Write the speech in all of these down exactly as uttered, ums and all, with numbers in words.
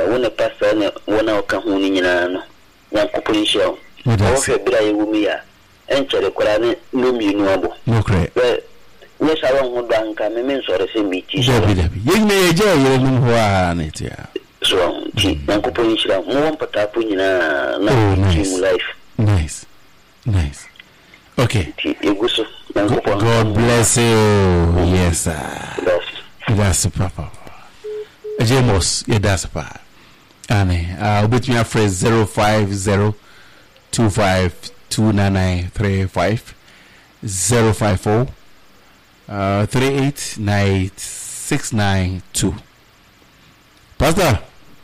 wona pastor ne wona oka hu ni nyina no yankopon hia o hwe bira ye wumi ya enchere kwara ne no mienu abo no kre we sawo hu do anka me men sore se miti so bi dabi ye ne ye je ye no ho a ne tia so ti yankopon hia mo won patapo nyina na team life. Nice. Nice. Okay. God bless you. Yes, sir. That's Papa. James, yeah, that's Papa. Annie, I'll bet me a phrase zero five zero two five two nine nine three five zero five four uh three eight nine six nine two. Pastor.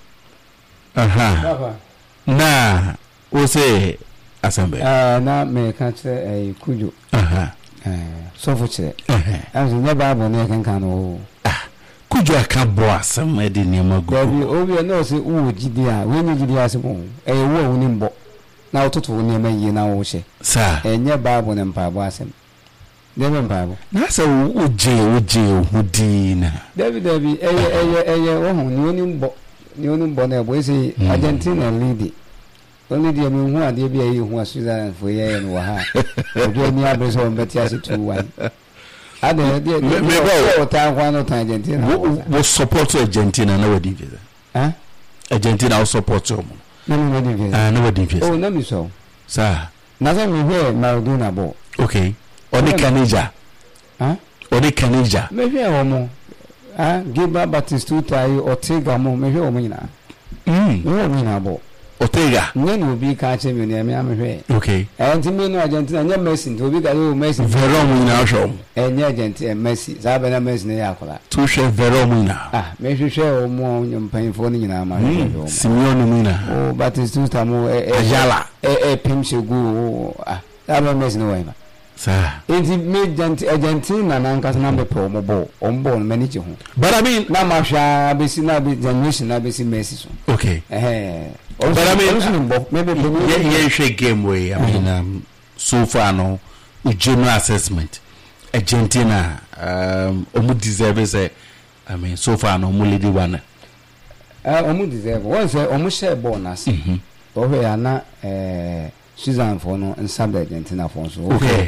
Uh huh. Nah, we say. Assembly. Ah, na me catch a kuju. Uh-huh. Eh, so for che. Uh-huh. As never Bible na kan kan o. Ah, kuju aka bo asem e de niam agu. There be obi no say wo gidi a, we ni gidi ase mo. Eh wo wo ni mbo. Na ototo wo niam yi na wo hye. Sir. Enye Bible na mpabo asem. Debe mpabo. Na say wo je wo je wo di na. David David eye eye eye wo hu ni oni mbo. Ni oni mbo na ebo say Argentina lead. Only the moon one, the B A who was Switzerland for year and Waha. Do any other on Betty two one. I don't know time one or time Argentina was support to Argentina nobody. Huh? Argentina will support you. No, no, no, nobody. Oh, no, so. Sir. Nothing we hear Maradona ball. Okay. Or the Canija. Huh? Or the Canija. Maybe a woman. Ah, give back Batistuta or take a more, maybe a woman. Hm, no, no, no, Otega. When will be catching me near me, I'm afraid. Okay. And to me, no Argentina, no Messi, to be got a Messi. Veromina show. And Argentina, Messi, Zabana Messi, Yakola. To share Veromina. Ah, maybe share more on painful in our mind. Simeone Mina. Oh, but it's two times more a yala, a pinch of go. Ah, that will mess no way. Sir. It made Argentina and Uncas number promo on born manager. But I mean, Namasha, Bessina, generation, Abessi Messi. Okay. Eh. But I mean, maybe yeah, shake game way. I mean, um, so far no, with general assessment, Argentina, um, almost deserves a. I mean, so far no, only the one. Uh, almost deserve. Once almost share bonus. Mm-hmm. Over Anna, uh, Suzanne for no, and some Argentina for so. Okay.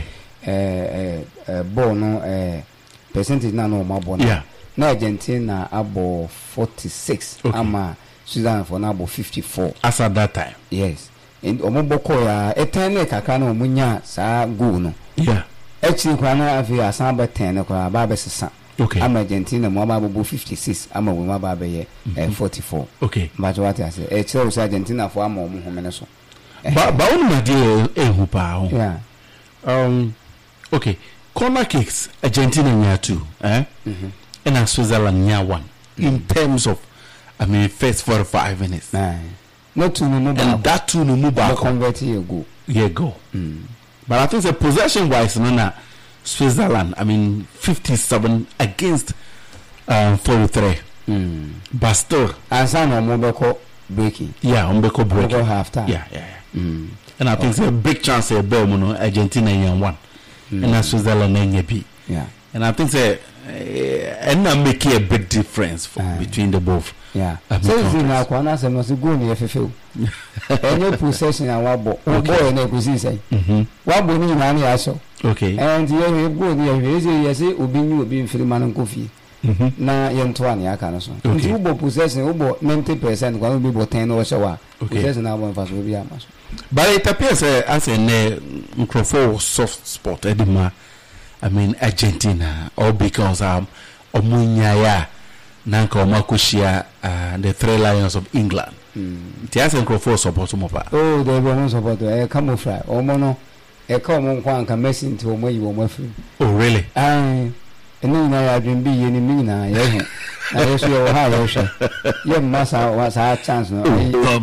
Uh, uh, bono, uh, percentage na no more bonus. Yeah. Na Argentina abo forty-six. Okay. Ama Suzanne for now about fifty-four. As at that time. Yes. And omoboko ya etene kaka no munya sa go no. Yeah. Actually kwa na afi asamba ten kwa baba sesa. Okay. Ama Argentina mo baba fifty-six ama we ma baba ye forty-four. Okay. But what I say e tell us Argentina for ama mo homene so. Ba ba onu ma dey e hu pa. Yeah. Um okay. Corner kicks Argentina nya two, eh? Mhm. And Switzerland nya one. In terms of I mean, first forty-five minutes. Nah. Not to no back. And that two no move back. Convert here go. Yeah, go. Mm. But I think the possession wise, no, na Switzerland. I mean, fifty-seven against um, forty-three. Mm. But still, and some of Mobeko breaking. Yeah, Mobeko breaking. Half time. Yeah, yeah. yeah. Mm. And I think okay. It's a big chance a Belmono Argentina in one, mm. and Switzerland in B. Yeah. And I think say, uh, and now making a big difference for, uh, between the both. Yeah. So if you now want us, I must go near F F O. Any possession and one boy, one boy and a cuisine say, one boy in money also. Okay. And you go near yes, it will be you being Philman and Coffee. Na Yantuani, I can also. You both possession about ninety percent, one will be about ten or so. Possession our one first will be a much. But it appears uh, as a microphone soft spot, Edema. I mean, Argentina, or because um, Omunyaya. Nanka Omakushia, uh, the Three Lions of England. Tias and Crawford support Mopa. Oh, they won't support a camouflage. Oh, mono, a common one can mess into a way you were free. Oh, really? I and then I dream be any mina. I wish you were high. Your massa was our chance. No, radio.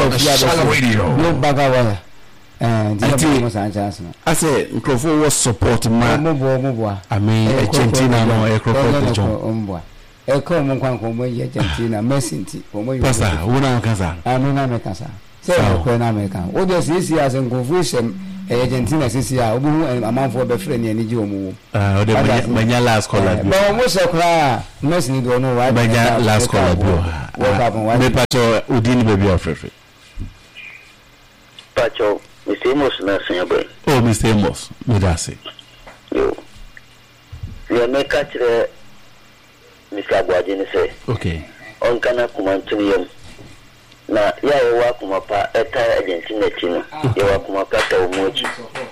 No bag and the I say Crawford was supporting my I mean, Argentina, no, a Crawford. E come on kwa kwa Argentina Messi nti kwa Pasa una kasa anu na me kasa say ko na America o de sisi as en confusion Argentina sisi a obu amanfo be frɛ ne ani ji omu ah o de manya last call abi ba mo se kra Messi ni do no wa manya last call abi me pato udini baby afrefe pato Mister Amos na senya boy oh Mister Amos me da say yo ya me ka kire Mister Agwaje ni say okay on kana kuma tuniyam na ya yawa kuma fa eta Argentina tino yawa kuma ka ta umoji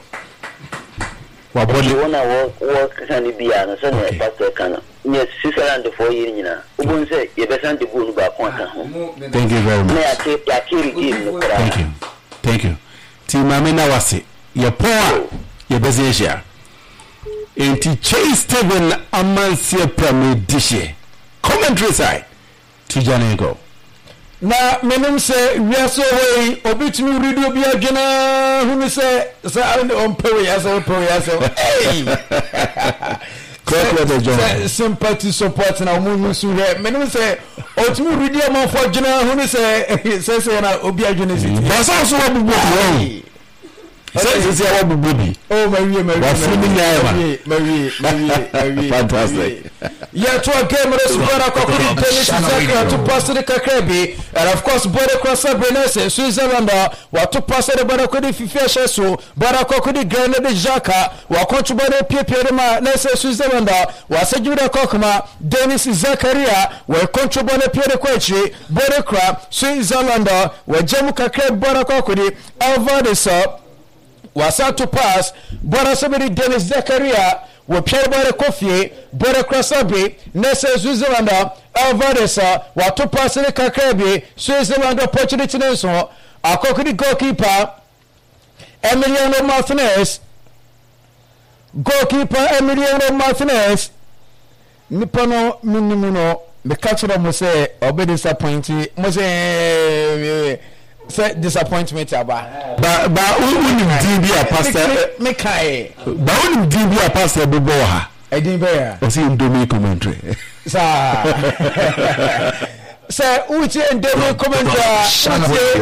wa body wona wo wo kana biya na sane pastor kana ni Switzerland for year nyina ubun say ye be san de bu nu ba konta thank you very much na ya ke ya kiri game thank you thank you ti mame na wase ye poa ye bezeshia enti Chase Steven Amansia Pramedishe commentary side to Janego na menim se wiaso wey obitumi radio bi adwena hunu se se on power ya so power ya so hey correct the job sympathy support na omu su he menim se otumi radio man for adwena hunu se se se na obi adwena si basa so obubu wey se se ya obubu bi oh my we my we my we my we fantastic yeah to a game race bara kwa kuri tennis zaka to pass the Kakrabi and of course bora cross Benes Switzerland wa to pass the bara kuri FIFA sheso bara kwa kuri Grenade Jaka wa coach bora Pierre ma nese Switzerland wa sejuda kokma Dennis Zakaria wa coach bora Pierre Kwechi bora kra Switzerland wa jamu Kakrabi bara kwa kuri Alvarez wa to pass bora somebody Dennis Zakaria we Pierre Bore Kofi Bore Krasabi Nese Switzerland Alvarez wa to pass the Kakrabi Switzerland opportunity so akokudi goalkeeper Emiliano Martinez goalkeeper Emiliano Martinez nipono minimuno me catch them mo say obe disappointing mo say say disappointment aba ba ba unim D B a pastor me kai ba unim D B a pastor bebo ha edin be ya o see Indomie commentary sa say uchi Indomie commentary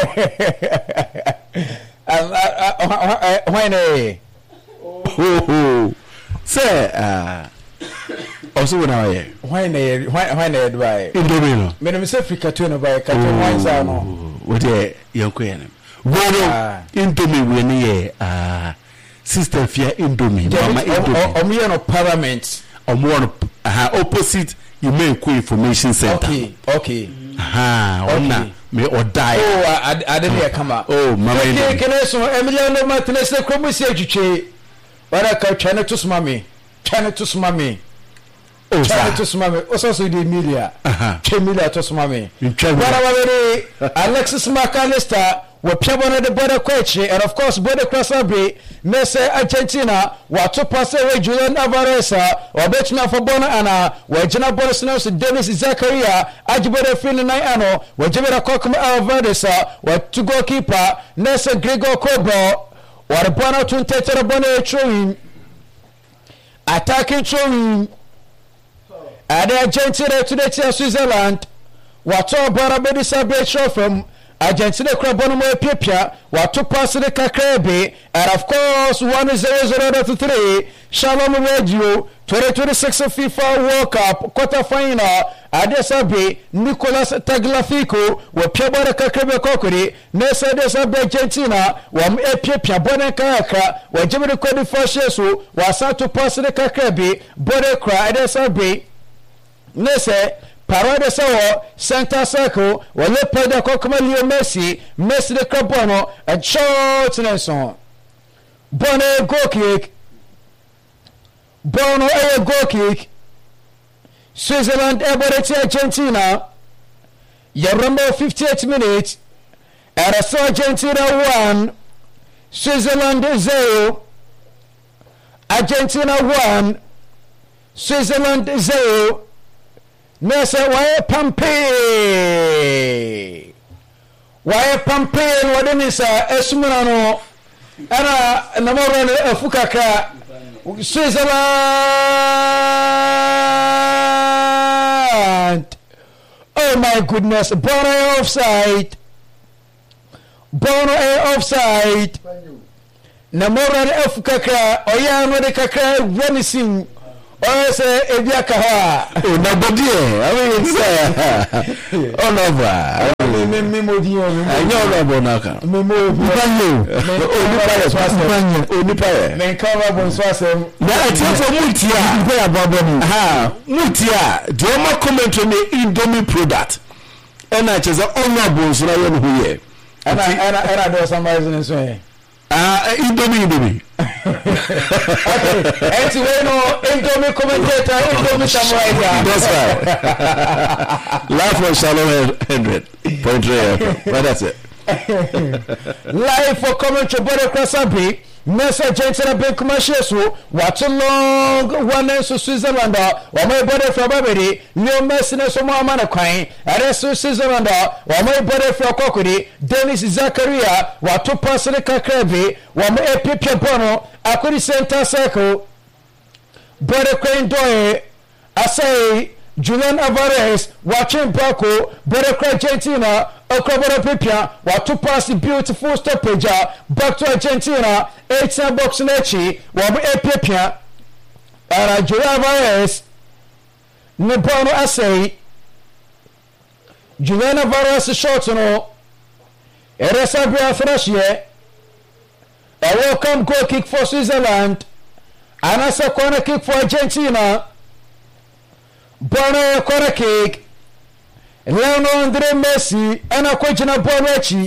um when eh oh say ah also when I when eh when eh Dubai Indomie no me no say Africa to no buy ka to wine sa no what eh yanko yan wono Indomie we ne ah sister fear Indomie mama Indomie o me no parliament o mo no opposite you make information center okay okay aha ona me or die oh I didn't hear come out oh mama okay can I so Emiliano Martinez na kromusi atwitwe bara ka twane to sma me twane to sma me oh twane to sma me o so so di Emilia aha Emilia to sma me bara bara Alexis McAllister we piabona de border kwachi and of course border crossabe nese Argentina wa to pass away Julian Alvarez or betna for bona ana we jina border snaps Dennis Zakaria ajibore fin nine ano we jibera kokuma Alvarez wa to goalkeeper nese Gregor Kobo or bona to tetera bona throwing attacking throwing and Argentina to the Switzerland wa to border bedisa be show from Argentina Krabono mo Pipia wa to pass the Kakrabi and of course one zero zero to three Shalom Radio twenty twenty-six FIFA World Cup quarter final Adesabe Nicolas Tagliafico wa Piabara Kakrabi Kokori Nesa Adesabe Argentina wa Pipia Bona Kaka wa Jimmy Kodi Fashesu wa sa to pass the Kakrabi Bode Kra Adesabe Nese Parade sawo center circle wale peda kokoma Leo Messi Messi de Carbono and short Nelson Bono goal kick Bono a goal kick Switzerland Eboreti Argentina Yaramo fifty-eight minutes and Argentina one Switzerland zero Argentina one Switzerland zero Nessa wae pampe wae pampe wadenisa esumuna no ana namoro ne afukaka Switzerland oh my goodness border offside Bono a offside. Namora de Afukaka, Oyano de Kaka, Remisim. Oh, say, Ebiaka. Oh, nobody. I mean, say, oh, no, I Memo, I know that Bonaka. Memo, only fire. May come up on Swasem. Now, it's for Mutia. Ha, Mutia. Do you want to comment on the Indomie product? And I just honorable, so I am here. And I know somebody in this way. Ah, Indomie, Indomie. Okay, and you know, Indomie commentator, Indomie Samurai. That's right. Laugh on Shalom Hundred Point Three. But that's it. Live for commentary, Bode Krasabi. Mesa Jensen Ben commercial so watch long one so Switzerland or my body for Babidi, Leo Messi so Mamma Quine, and so Switzerland or my body for Kokudi, Dennis Zakaria, what two person Kakrabi, one my Pipia Bono, Akudi Center Circle, Bode Crane Doye, I say Julian Alvarez, watching Baco, Bode Argentina. Okroboro Pipia, what to pass the beautiful stoppage back to Argentina, eight box Nechi, one a Pipia, and Julian Alvarez, Nebono Assay, Julian Alvarez short no, Eresabia Thrashie, a welcome goal kick for Switzerland, and as a corner kick for Argentina, Bono corner kick. Leonardo Andre Messi and a question of Bonachi.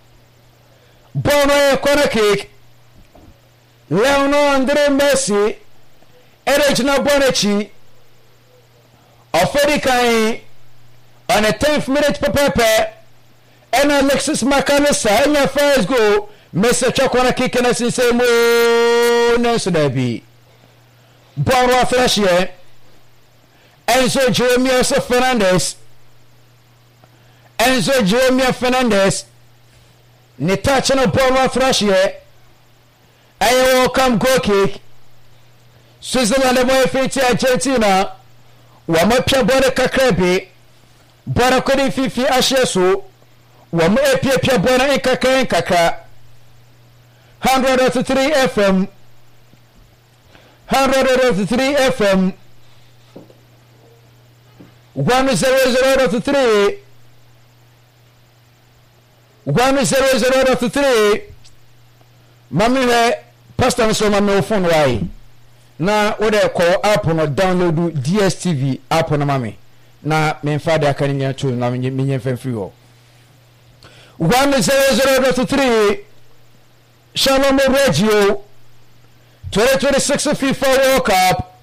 Bono corner kick. Leonardo Andre Messi and a Gina Bonachi. Ofedikai on a tenth minute per Pepe and Alexis McAllister in your first goal. Messi corner kick and a same Nelson Debbie. Bono Flashier. Enzo Jeremiah Fernandez. Enzo Jeremiah Fernandez, Nitachano Bono Thrashier, I welcome goal kick. Switzerland and Fiti Argentina, Wamapia Bode Kakrebi, Barakodi Fifi Ashesu, Wamapia Pia Bona in Kaka in Kaka, one hundred three F M, one hundred three F M, one zero zero three. One zero zero three. Mami he pastor so ma no phone why. Na wo dey call app no download D S T V app na mami. Na me father aka nya to na me nya fan free ho. One zero zero three. Shalom Radio. twenty twenty-six FIFA World Cup.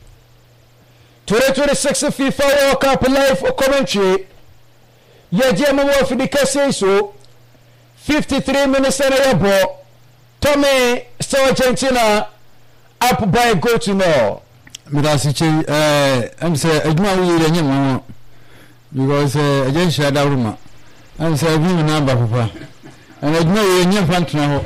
twenty twenty-six FIFA World Cup live commentary. Ye dia mo wo fi dikase so. fifty-three minutes in a ball. Tommy, so Argentina up by go to know. Mirasichi, uh, I'm saying, I don't know because uh, against Shadawma. I'm saying, we number, Papa. And I know you're new fan now.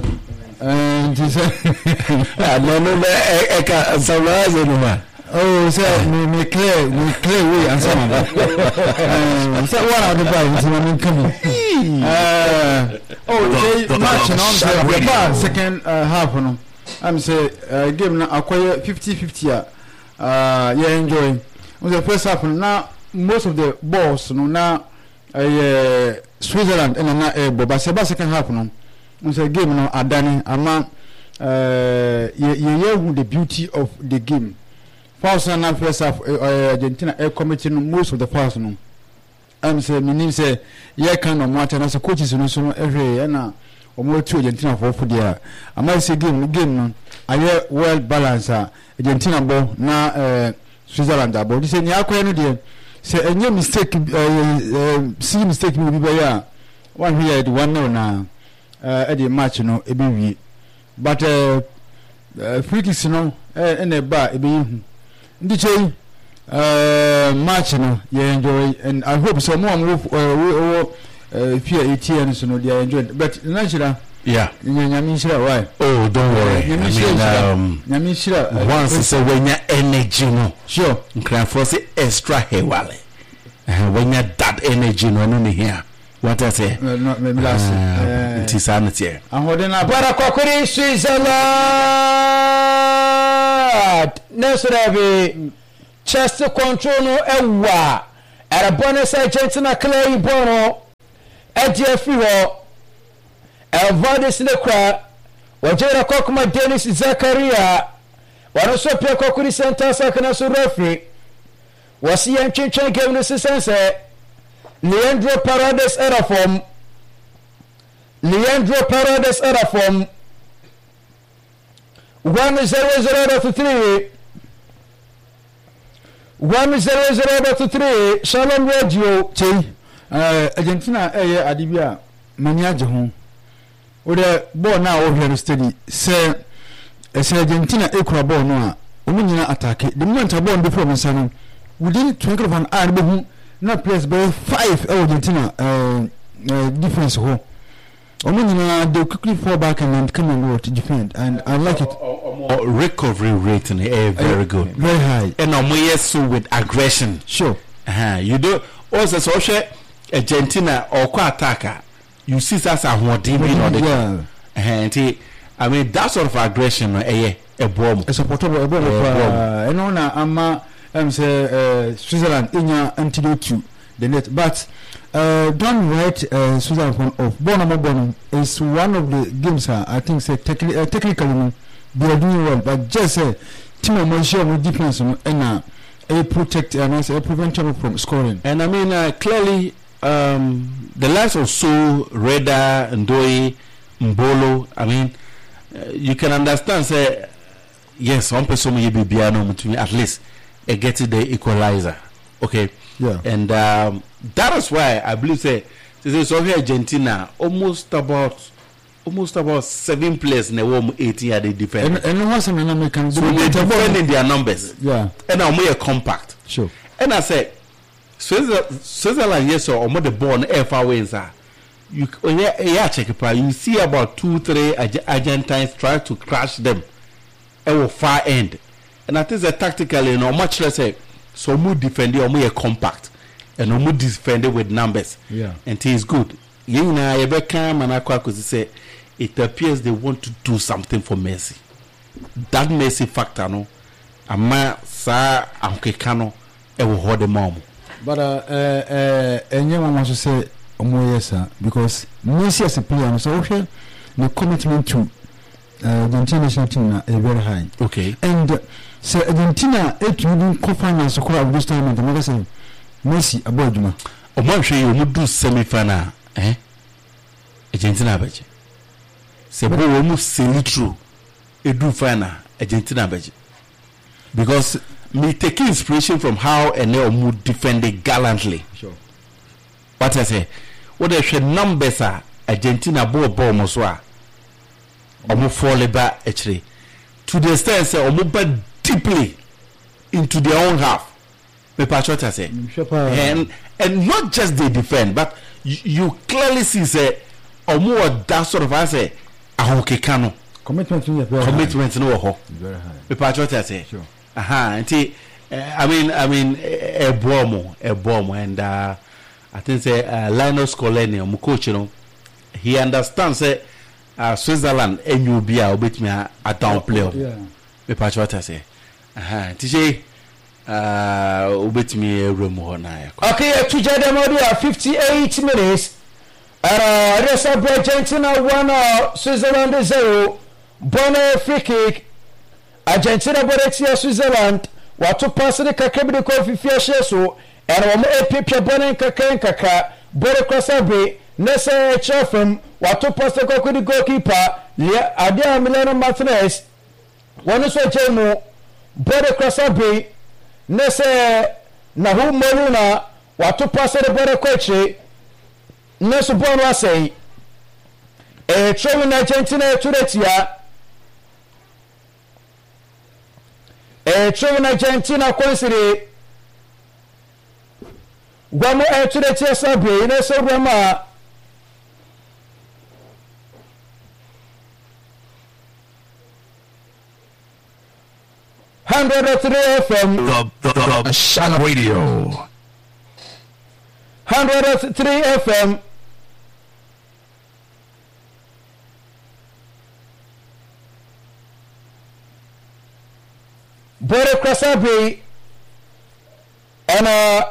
And he said, I don't know, I can't surprise anyone. Oh, so me me clear, me clear way and some of that. So what are the guys when coming? Uh, oh, they match on the bar second uh, half on. I'm say uh, game now acquire fifty fifty. Uh, yeah, enjoying. On the first half now, most of the balls no now uh, Switzerland and now uh, but second half no. On the game now Adani ama uh, you you the beauty of the game. First and first half, uh, Argentina are committing most of the first. No, I'm saying, my name say, yeah, kind of matter. As a coach is no so every year or more to Argentina for food. Yeah, I might say game, game. No, I hear well balanced. Argentina ball now, uh, Switzerland ball. This is near quite no say any mistake, uh, see mistake will be by one here, one no now. Uh, at the match, you know, it be but uh, free kicks, you know, in a bar, it be. D J uh, match no you enjoy and I hope some more move uh, uh, fear eighteen so no they enjoy but natural yeah why oh don't worry I mean um, once it's a when you energy no sure can force extra hewale when you that energy no no here what I say no maybe last nti saa no tie ahoden abara kokori Switzerland nesrabe chest control no ewa era bonus Argentina clay bono edia fi ho Evadis Nekra wajera kokuma Dennis Zakaria wanoso pia kokuri center sakana so referee wasi yanchinchen game no sense Leandro Paredes era form Leandro Paredes era form one zero zero to three one zero zero to three Shalom Radio Chei uh, Argentina eh adibia mani aje ho ode ball na o hwere steady se se Argentina ekura ball no a omunyina attack the moment a ball before me sano within twinkle of an eye be hu na players be five Argentina uh, uh, defense ho omunyina they quickly fall back and then come and to defend and I like it. Uh, recovery rate in the air very uh, good, very high, and um, yes, so with aggression. Sure, uh-huh. You do also social Argentina or attacker. You see that's a one D B or the yeah. Uh-huh. I mean that sort of aggression, eh? A bomb, a supportable, a bomb. And on a I'm say Switzerland in your antidote to the net, but uh, don't write uh, Switzerland off. Bonamo Bonum is one of the games. Uh, I think say technically, uh, technically. They are doing well, but just say, team of Malaysia with difference and uh, a protect and a prevent trouble from scoring. And I mean, uh, clearly, um, the likes of So, Reda, Ndoi, Mbolo, I mean, uh, you can understand, say, yes, one person may be Biano to me, at least, it gets the equalizer. Okay? Yeah. And um, that is why I believe, say, this is Argentina, almost about. Almost about seven players in the world, eighteen are they defend. And, and what's an American? So we're defending their numbers. Yeah. And I'm more compact. Sure. And I said, Switzerland, yes, or more the ball, F R wins are. You, yeah, yeah, check it. You see about two, three Argentines try to crash them at the far end. And I think that tactically, you know, much less say, so more defending or more compact. And more defending with numbers. Yeah. And it is good. You know, ever come and I quite say, it appears they want to do something for Messi. That Messi factor, no, ama sa amkekano e will hold the mom. But uh, uh, uh, and you want to say, oh yes, sir, because Messi as a player, so okay, the commitment to uh, the international team is very high. Okay, and uh, so Argentina, it will co-finance of this time, and the mother say, Messi, about you. Oh, I'm sure you would do semi-final, eh? Argentina, beji. Se bo wo mu seli true edu final Argentina beji, because me taking inspiration from how Ene Omu defended gallantly. Sure. What I say, what they should numbers are Argentina ball ball moswa Omu fall back actually to the extent say Omu back deeply into their own half. Me patriots say, and and not just they defend, but you, you clearly see say Omu that sort of I say. Ahokekano commitment in commitment no ho very high. The patriot say sure. Aha, uh-huh. I mean I mean a bomo a bomb and uh, I think say uh, Linus Coleni um coach, you know, he understands say uh, Switzerland and you be a bit me a down player. Yeah. The patriot say aha T J uh bit me a room ho na. Okay, to Jadamodia fifty-eight minutes. Uh, rest of Argentina one, uh, Switzerland zero. Bonne free kick. Argentina Boretia Switzerland. Watu pass the kakabidi kofi fiashe so. And wamo epipia bonne kaka kaka. Bore Krasabe. Nessa Chafem. Watu pass the kokudi goalkeeper. Lia Adia Milano Martinez. Wanu so jemu. Bore Krasabe. Nessa Nahu Molina. Watu pass the bore koche. Nesu Bono say, a train Argentina to the tia, a train Argentina consider one more to the tia Sabi, Nesu Rama. Hundred three F M, the the the, the Shana Radio. Hundred three F M. Bore Krasabi and uh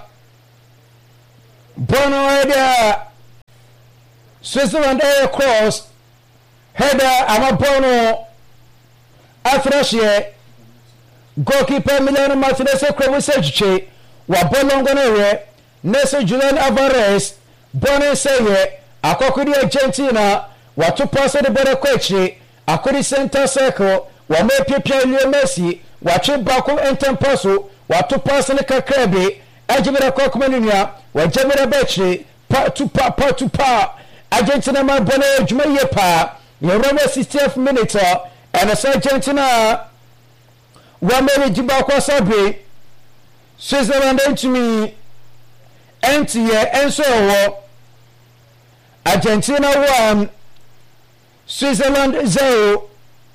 Bono idea Switzerland air cross header ama Bono Afrashie goalkeeper Milano Martinez Krewusechiche wa bolongo nere Nese Julian Alvarez Bono seye akokudi Argentina wa to pass the bore kwechi akodi center circle wa mepia Leo Messi wa chibako entempaso wa to pass ne kakrebe ajibira kokmanunya wa jabira bechi pa to pa pa to pa Argentina ma Bono juma ye pa ye Roma sixtieth minute and as Argentina wa mere jibako sabe Switzerland entumi entiye enso wo Argentina one Switzerland zero.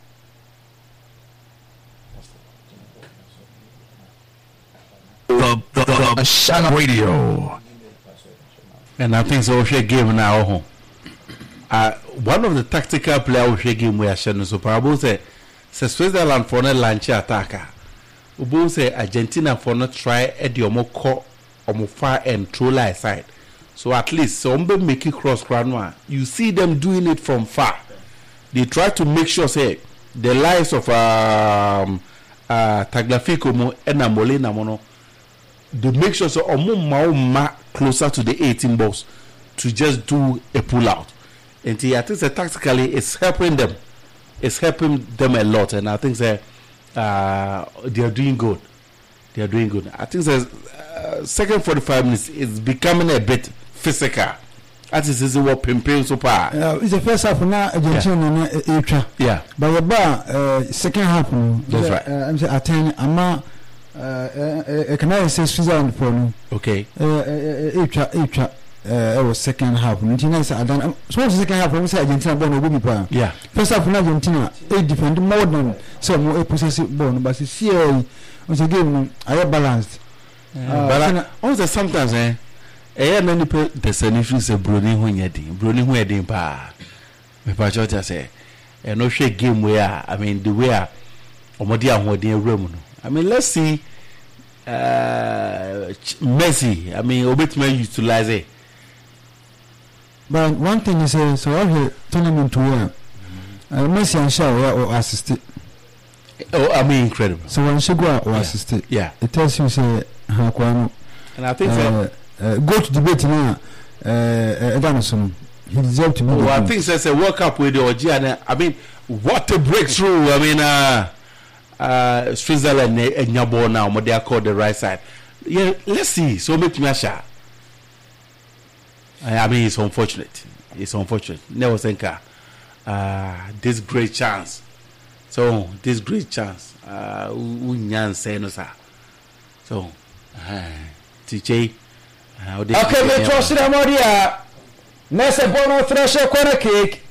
The, the, the, the Shana Radio. And I think so. We game now. Uh, one of the tactical players we game we are sharing. So probably say, say Switzerland for not launch attacker. We say Argentina for not try Eddie Omo call Omo far and throw line side. So at least somebody make it cross ground. You see them doing it from far. They try to make sure say the lives of um uh Tagliafico mo and Molina mono. They make sure so omo ma closer to the eighteen box to just do a pull out. And I think that tactically it's helping them. It's helping them a lot, and I think that uh they are doing good. They are doing good. I think that uh, second forty-five minutes is becoming a bit physical. That is this is what pimping so far. Uh, it's the first half now. Argentina yeah. Uh, yeah. But the bar uh, second half. No, that's right. Uh, I'm saying attend. Ama. Uh, uh, can I say Switzerland for no? Okay. Uh, uh, uh, uh, it was second half. Argentina is done. So what's the second half? We say Argentina born will be pa. Yeah. First half now Argentina they defend more than some more possessive born, but it's here. Once again, I have balanced. Yeah. Uh, but also sometimes eh. Eh, many people the solution say Bruni who yedi, Bruni who yedi pa. Me pa just say, eh, no shake game where I mean the way omodi ahodi room no. I mean let's see, uh, Messi. I mean obetman utilize it. But one thing is uh, so every tournament to win, uh, Messi and Shaw or assist it. Oh, I mean incredible. So when she go or assist it, yeah, it tells you say how come. And I think uh, that. Uh, go to debate now. Uh, uh, he deserves to be. Oh, I think there's a World Cup with the O G. And I mean, what a breakthrough! I mean, uh, uh, Switzerland and Nyabo now, what they are called the right side. Yeah, let's see. So make me sure. I mean, it's unfortunate. It's unfortunate. Never think uh, this great chance. So this great chance. Uh, unyan say no sir. So, uh, T J. Okay, me trust in Amodia. Nessa Bono Thrasher corner kick.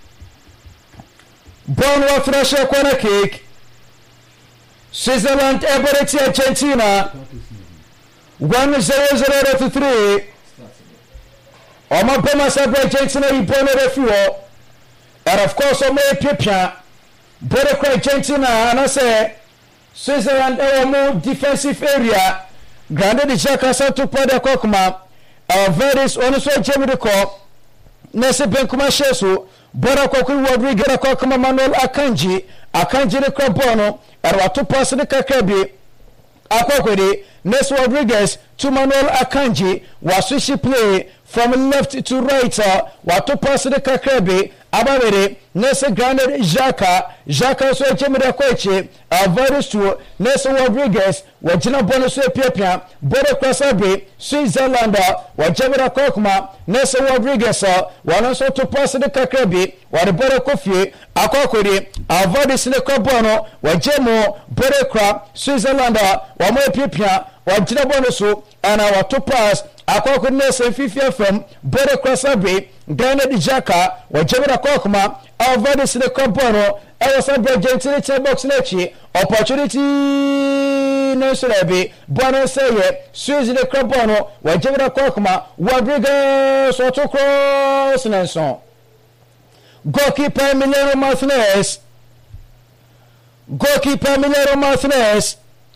Bono Thrasher corner kick. Switzerland Eberetti Argentina. one zero zero to three. Oma Boma Sabra Argentina in Bono Refuo. And of course, Oma Pipia. Bono Argentina, and I say Switzerland a more defensive area. Grande de Jacques to play the Kokma, our various honest Jimmy Cop, Nessa Benkuma Shesu, Bora Koku Rodriguez Kokma Manuel Akanji, Akanji de Crabono, and what to pass the Kakabi, Akokodi, Ness Rodriguez to Manuel Akanji, was switchy play from left to right, what to pass the Kakabi, Ababere, Nessa Grande Jaka, Jaka so Jimmy Kochi, our various two, Nessa Rodriguez, Wajina Bonus Pia, Bodo Krasabi, Switzerland, Wajamira Kokma, Nessa Rodriguez, one also to pass the Kakabi, what the Bodo Kofi, Akokodi, our various in the Kabono, Wajamo, Bodo Crab, Switzerland, Wamo Pia, Wajina Bonusu, and our two pass. Akoko Nessa Fifia from Bodo Krasabi, Ghana di Jaka, Wajamira Kokma, our various in the Kabono, Elsa Argentina box Nechi, opportunity no Surabi, Bono Saye, Suzy the Crabono, Wajamira Kokma, Rodriguez, Autocross Nelson. Goalkeeper Emiliano Martinez. Goalkeeper Emiliano Martinez.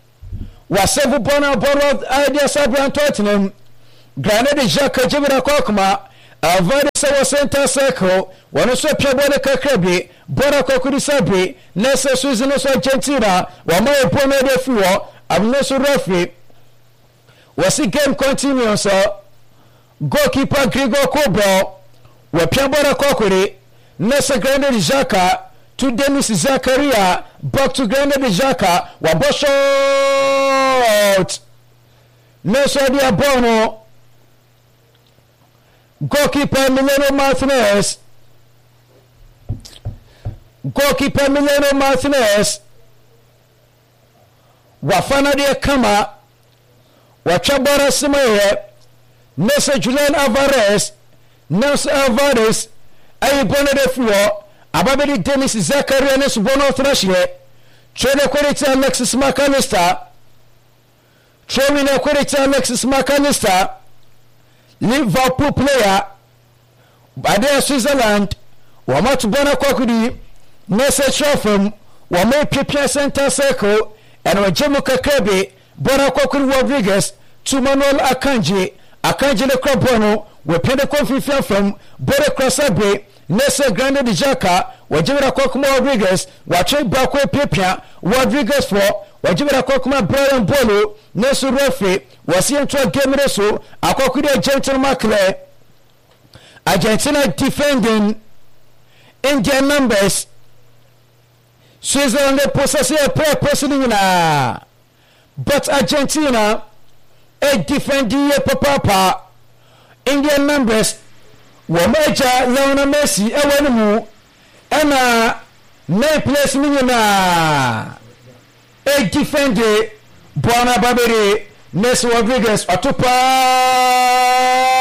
wasevu bona boro idea Sabian Tottenham Granada Jaka Jibra Kokma Avadi Sawa Center Circle Wano so pia bole kakrabi Bora Kokuri Sabi Nessa Susan so Argentina Wama Epone de Fuo Abnoso Referee Wasi game continue so goalkeeper Gregor Kobel wa pia bora Kokuri Nessa Granada Jaka to Denis Zakaria back to Granada Jaka wa bosho Nessa dia bono goalkeeper Mileno Martinez goalkeeper Mileno Martinez wafana dia kama wachabara simaye Nessa Julian Alvarez Nessa Alvarez ayi bono de fuo ababedi Denis Zakaria nesu bono thrashye trade quality Alexis McAllister trade quality Alexis McAllister Liverpool player Badia Switzerland Wamatu Bona Kwakudi Nessa Chofum Wame Pipia Center Circle and Wajemu Kakebe Bona Kwakudi Rodriguez to Manuel Akanji Akanji Le Krabono we pay the coffee from Bore Crossabe Nessa Grande de Jaka Wajimira Kwakuma Rodriguez Wache Bakwe Pipia Rodriguez for Wajimira Kwakuma Brian Bolo Nessa Referee was into a game reso Akwakudi Argentina Macle Argentina defending Indian numbers Switzerland possess a player personally but Argentina a defending a papa Indian numbers Wamaja Lionel Messi Ewanumu Emma nine place millionaire a defender Buana Babere Nessa Rodriguez Atupa